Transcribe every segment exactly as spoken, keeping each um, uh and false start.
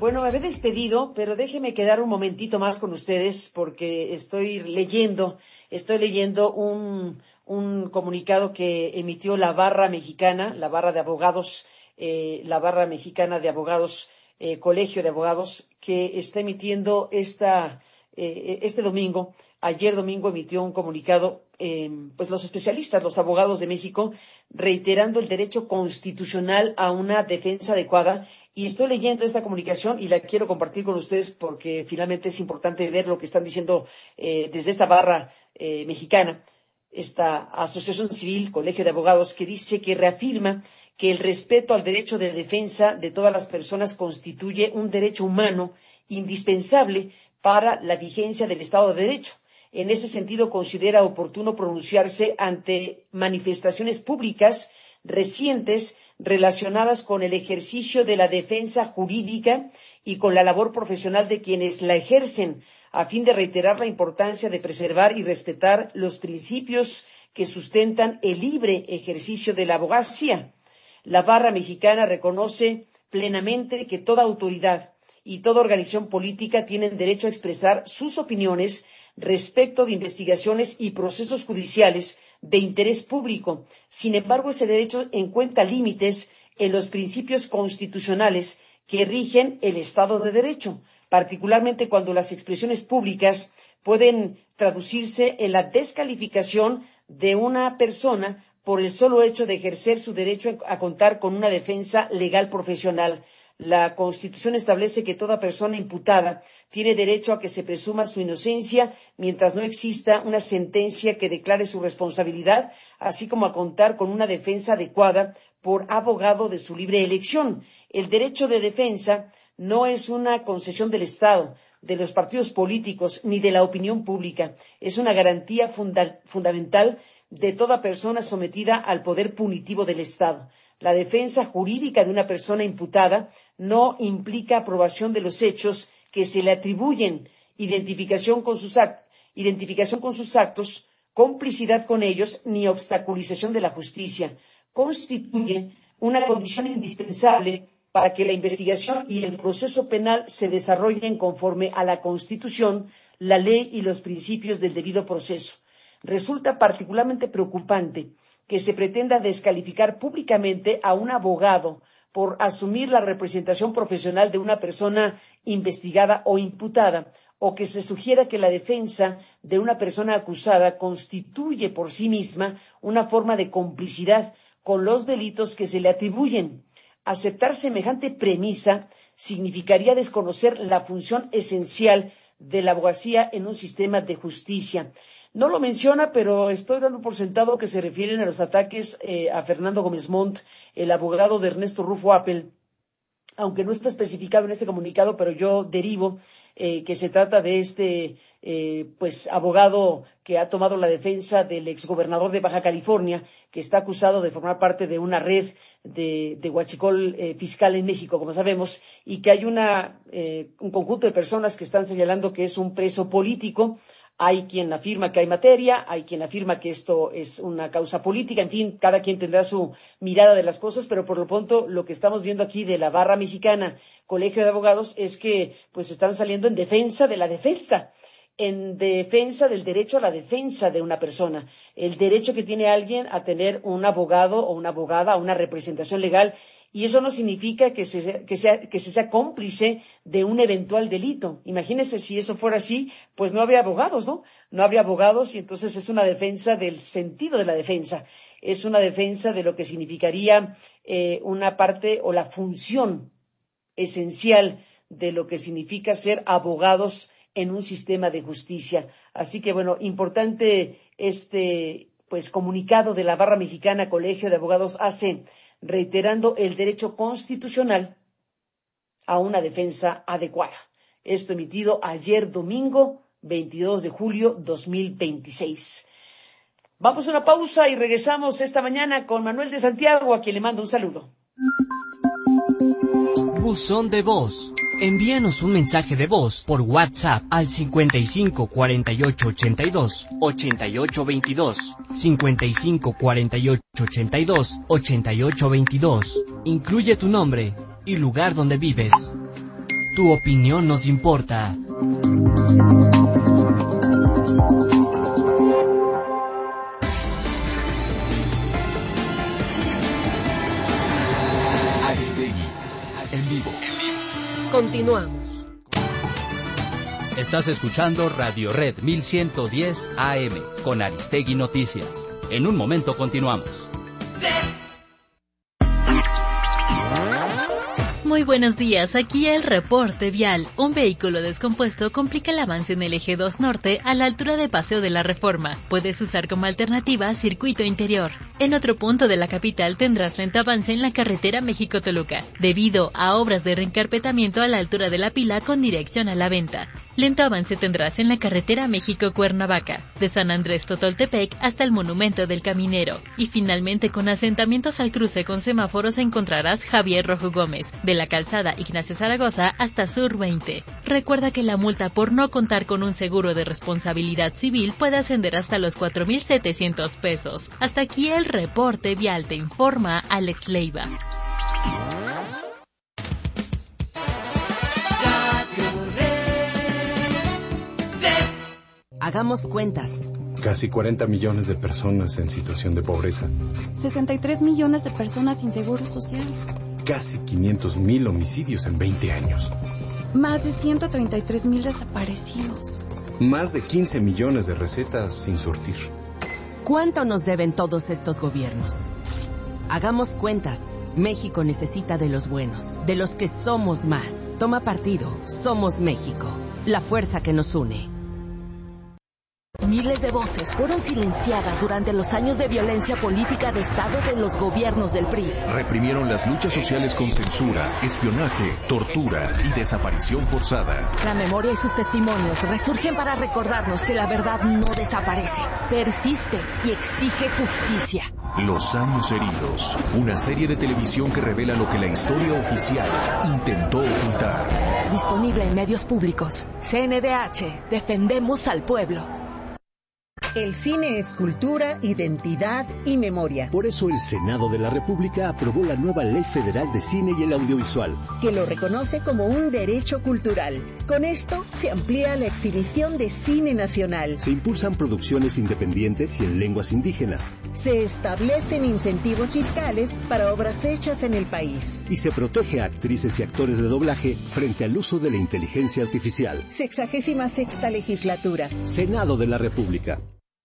Bueno, me había despedido, pero déjeme quedar un momentito más con ustedes porque estoy leyendo, estoy leyendo un, un comunicado que emitió la Barra Mexicana, la Barra de Abogados, eh, la Barra Mexicana de Abogados, eh, Colegio de Abogados, que está emitiendo esta, eh, este domingo. Ayer domingo emitió un comunicado, eh, pues los especialistas, los abogados de México, reiterando el derecho constitucional a una defensa adecuada. Y estoy leyendo esta comunicación y la quiero compartir con ustedes porque finalmente es importante ver lo que están diciendo eh, desde esta barra eh, mexicana, esta Asociación Civil, Colegio de Abogados, que dice que reafirma que el respeto al derecho de defensa de todas las personas constituye un derecho humano indispensable para la vigencia del Estado de Derecho. En ese sentido, considera oportuno pronunciarse ante manifestaciones públicas recientes relacionadas con el ejercicio de la defensa jurídica y con la labor profesional de quienes la ejercen, a fin de reiterar la importancia de preservar y respetar los principios que sustentan el libre ejercicio de la abogacía. La Barra Mexicana reconoce plenamente que toda autoridad y toda organización política tienen derecho a expresar sus opiniones respecto de investigaciones y procesos judiciales de interés público. Sin embargo, ese derecho encuentra límites en los principios constitucionales que rigen el Estado de Derecho, particularmente cuando las expresiones públicas pueden traducirse en la descalificación de una persona por el solo hecho de ejercer su derecho a contar con una defensa legal profesional. La Constitución establece que toda persona imputada tiene derecho a que se presuma su inocencia mientras no exista una sentencia que declare su responsabilidad, así como a contar con una defensa adecuada por abogado de su libre elección. El derecho de defensa no es una concesión del Estado, de los partidos políticos ni de la opinión pública. Es una garantía funda- fundamental de toda persona sometida al poder punitivo del Estado. La defensa jurídica de una persona imputada no implica aprobación de los hechos que se le atribuyen, identificación con sus act- identificación con sus actos, complicidad con ellos, ni obstaculización de la justicia. Constituye una condición indispensable para que la investigación y el proceso penal se desarrollen conforme a la Constitución, la ley y los principios del debido proceso. Resulta particularmente preocupante que se pretenda descalificar públicamente a un abogado por asumir la representación profesional de una persona investigada o imputada, o que se sugiera que la defensa de una persona acusada constituye por sí misma una forma de complicidad con los delitos que se le atribuyen. Aceptar semejante premisa significaría desconocer la función esencial de la abogacía en un sistema de justicia. No lo menciona, pero estoy dando por sentado que se refieren a los ataques eh, a Fernando Gómez Montt, el abogado de Ernesto Rufo Appel, aunque no está especificado en este comunicado, pero yo derivo eh, que se trata de este eh, pues abogado que ha tomado la defensa del exgobernador de Baja California, que está acusado de formar parte de una red de, de huachicol eh, fiscal en México, como sabemos, y que hay una, eh, un conjunto de personas que están señalando que es un preso político. Hay quien afirma que hay materia, hay quien afirma que esto es una causa política, en fin, cada quien tendrá su mirada de las cosas, pero por lo pronto lo que estamos viendo aquí de la Barra Mexicana, Colegio de Abogados, es que pues están saliendo en defensa de la defensa, en defensa del derecho a la defensa de una persona, el derecho que tiene alguien a tener un abogado o una abogada, una representación legal. Y eso no significa que se, que, sea, que se sea cómplice de un eventual delito. Imagínense si eso fuera así, pues no habría abogados, ¿no? No habría abogados y entonces es una defensa del sentido de la defensa. Es una defensa de lo que significaría eh, una parte o la función esencial de lo que significa ser abogados en un sistema de justicia. Así que, bueno, importante este pues comunicado de la Barra Mexicana Colegio de Abogados hace reiterando el derecho constitucional a una defensa adecuada. Esto emitido ayer domingo, veintidós de julio de dos mil veintiséis. Vamos a una pausa y regresamos esta mañana con Manuel de Santiago, a quien le mando un saludo. Buzón de voz. Envíanos un mensaje de voz por WhatsApp al cincuenta y cinco cuarenta y ocho ochenta y dos ochenta y ocho veintidós, cincuenta y cinco cuarenta y ocho ochenta y dos ochenta y ocho veintidós. Incluye tu nombre y lugar donde vives. Tu opinión nos importa. Aristegui, en vivo. Continuamos. Estás escuchando Radio Red mil ciento diez A M con Aristegui Noticias. En un momento continuamos. Muy buenos días, aquí el reporte vial. Un vehículo descompuesto complica el avance en el eje dos norte a la altura de Paseo de la Reforma. Puedes usar como alternativa circuito interior. En otro punto de la capital tendrás lento avance en la carretera México-Toluca, debido a obras de reencarpetamiento a la altura de la pila con dirección a la venta. Lento avance tendrás en la carretera México-Cuernavaca, de San Andrés Totoltepec hasta el Monumento del Caminero. Y finalmente con asentamientos al cruce con semáforos encontrarás Javier Rojo Gómez, de la calzada Ignacio Zaragoza hasta Sur veinte. Recuerda que la multa por no contar con un seguro de responsabilidad civil puede ascender hasta los cuatro mil setecientos pesos. Hasta aquí el reporte vial, te informa Alex Leiva. Hagamos cuentas. Casi cuarenta millones de personas en situación de pobreza. sesenta y tres millones de personas sin seguro social. Casi quinientos mil homicidios en veinte años. Más de ciento treinta y tres mil desaparecidos. Más de quince millones de recetas sin surtir. ¿Cuánto nos deben todos estos gobiernos? Hagamos cuentas. México necesita de los buenos, de los que somos más. Toma partido. Somos México. La fuerza que nos une. Miles de voces fueron silenciadas durante los años de violencia política de Estado de los gobiernos del P R I. Reprimieron las luchas sociales con censura, espionaje, tortura y desaparición forzada. La memoria y sus testimonios resurgen para recordarnos que la verdad no desaparece, persiste y exige justicia. Los años heridos, una serie de televisión que revela lo que la historia oficial intentó ocultar. Disponible en medios públicos. C N D H, defendemos al pueblo. El cine es cultura, identidad y memoria. Por eso el Senado de la República aprobó la nueva Ley Federal de Cine y el Audiovisual, que lo reconoce como un derecho cultural. Con esto se amplía la exhibición de cine nacional. Se impulsan producciones independientes y en lenguas indígenas. Se establecen incentivos fiscales para obras hechas en el país. Y se protege a actrices y actores de doblaje frente al uso de la inteligencia artificial. Sexagésima sexta legislatura. Senado de la República.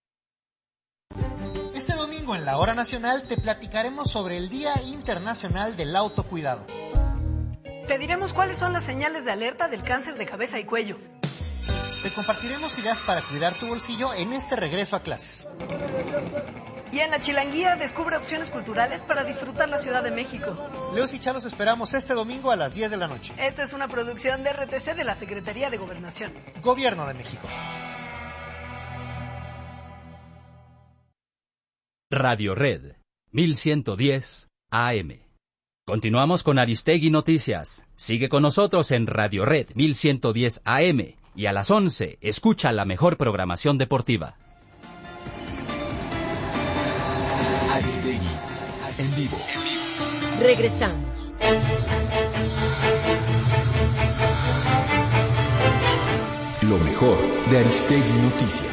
Este domingo en la Hora Nacional te platicaremos sobre el Día Internacional del Autocuidado. Te diremos cuáles son las señales de alerta del cáncer de cabeza y cuello. Te compartiremos ideas para cuidar tu bolsillo en este regreso a clases. Y en la Chilanguía descubre opciones culturales para disfrutar la Ciudad de México. Leos y Chalos esperamos este domingo a las diez de la noche. Esta es una producción de R T C de la Secretaría de Gobernación. Gobierno de México. Radio Red mil ciento diez A M. Continuamos con Aristegui Noticias. Sigue con nosotros en Radio Red mil ciento diez A M y a las once escucha la mejor programación deportiva. Aristegui, en vivo. Regresamos. Lo mejor de Aristegui Noticias.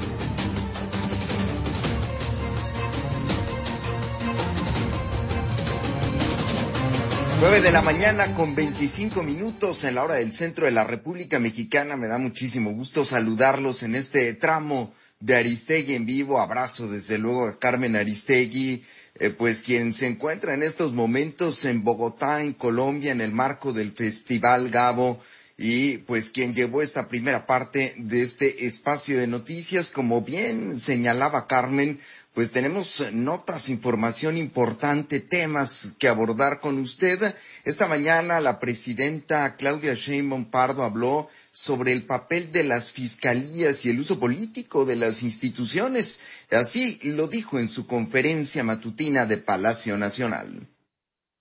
nueve de la mañana con veinticinco minutos en la hora del centro de la República Mexicana. Me da muchísimo gusto saludarlos en este tramo de Aristegui en vivo. Abrazo desde luego a Carmen Aristegui, eh, pues quien se encuentra en estos momentos en Bogotá, en Colombia, en el marco del Festival Gabo, y pues quien llevó esta primera parte de este espacio de noticias. Como bien señalaba Carmen, pues tenemos notas, información importante, temas que abordar con usted. Esta mañana la presidenta Claudia Sheinbaum Pardo habló sobre el papel de las fiscalías y el uso político de las instituciones. Así lo dijo en su conferencia matutina de Palacio Nacional.